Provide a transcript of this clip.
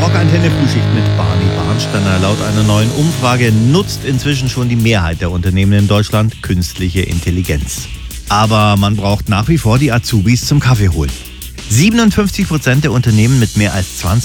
Rockantenne Frühschicht mit Barney Barnsteiner. Laut einer neuen Umfrage nutzt inzwischen schon die Mehrheit der Unternehmen in Deutschland künstliche Intelligenz. Aber man braucht nach wie vor die Azubis zum Kaffee holen. 57% der Unternehmen mit mehr als 20